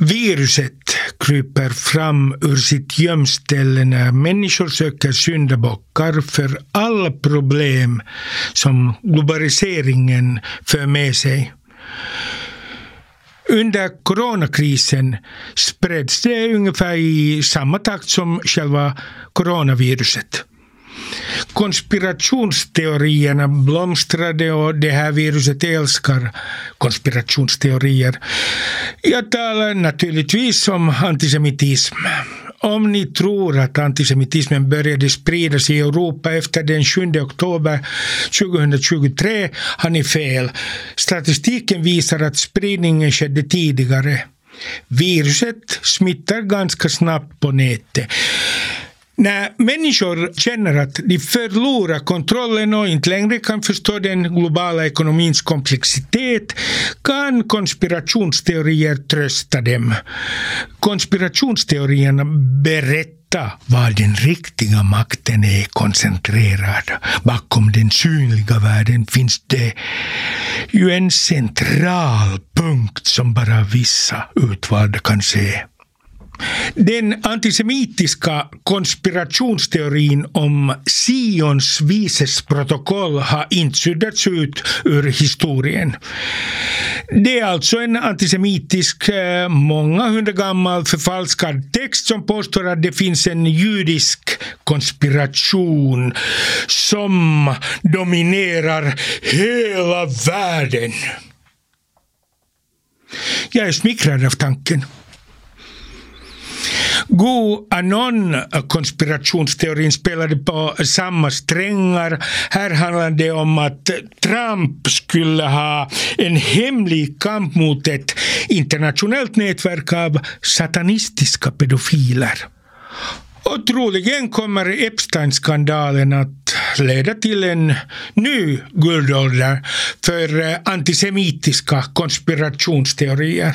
Viruset kryper fram ur sitt gömställe när människor söker syndabockar för alla problem som globaliseringen för med sig. Under coronakrisen spreds det ungefär i samma takt som själva coronaviruset. Konspirationsteorierna blomstrade och det här viruset älskar konspirationsteorier. Jag talar naturligtvis om antisemitism. Om ni tror att antisemitismen började spridas i Europa efter den 7 oktober 2023 har ni fel. Statistiken visar att spridningen skedde tidigare. Viruset smittar ganska snabbt på nätet. När människor känner att de förlorar kontrollen och inte längre kan förstå den globala ekonomins komplexitet kan konspirationsteorier trösta dem. Konspirationsteorierna berättar var den riktiga makten är koncentrerad. Bakom den synliga världen finns det ju en central punkt som bara vissa utvalda kan se. Den antisemitiska konspirationsteorin om Sions vises protokoll har inte suddats ut ur historien. Det är alltså en antisemitisk, många hundra gammal förfalskad text som påstår att det finns en judisk konspiration som dominerar hela världen. Jag är smickrad av tanken. Anon konspirationsteorin spelade på samma strängar. Här handlar det om att Trump skulle ha en hemlig kamp mot ett internationellt nätverk av satanistiska pedofiler. Och troligen kommer Epstein-skandalen att leda till en ny guldålder för antisemitiska konspirationsteorier.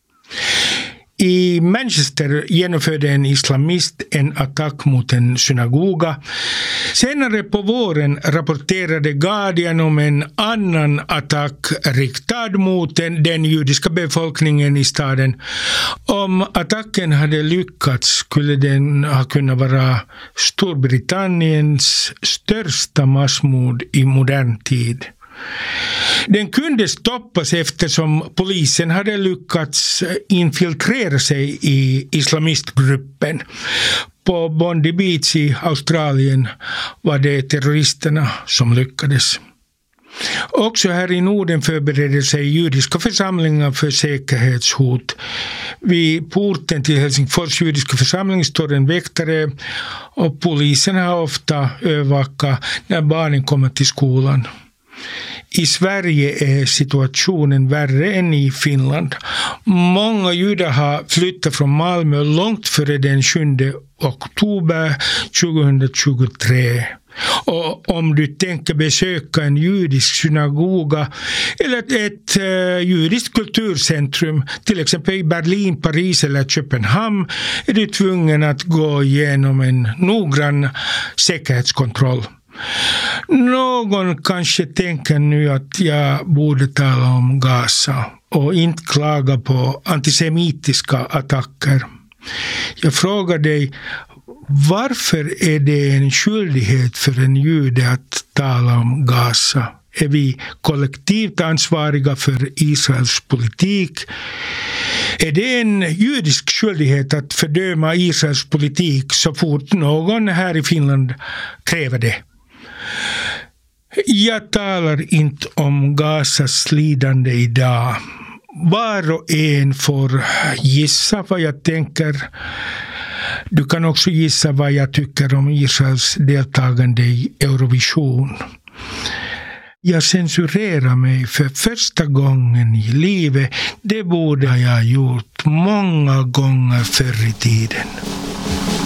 I Manchester genomförde en islamist en attack mot en synagoga. Senare på våren rapporterade Guardian om en annan attack riktad mot den judiska befolkningen i staden. Om attacken hade lyckats skulle den ha kunnat vara Storbritanniens största massmord i modern tid. Den kunde stoppas eftersom polisen hade lyckats infiltrera sig i islamistgruppen. På Bondi Beach i Australien var det terroristerna som lyckades. Också här i Norden förbereder sig judiska församlingar för säkerhetshot. Vid porten till Helsingfors judiska församling står en väktare och polisen har ofta övervakat när barnen kommer till skolan. I Sverige är situationen värre än i Finland. Många judar har flyttat från Malmö långt före den 7 oktober 2023. Och om du tänker besöka en judisk synagoga eller ett judiskt kulturcentrum, till exempel i Berlin, Paris eller Köpenhamn, är du tvungen att gå igenom en noggrann säkerhetskontroll. Någon kanske tänker nu att jag borde tala om Gaza och inte klaga på antisemitiska attacker. Jag frågar dig, varför är det en skyldighet för en jude att tala om Gaza? Är vi kollektivt ansvariga för Israels politik? Är det en judisk skyldighet att fördöma Israels politik så fort någon här i Finland kräver det? Jag talar inte om Gazas lidande idag. Var och en får gissa vad jag tänker. Du kan också gissa vad jag tycker om Israels deltagande i Eurovision. Jag censurerar mig för första gången i livet. Det borde jag ha gjort många gånger förr i tiden.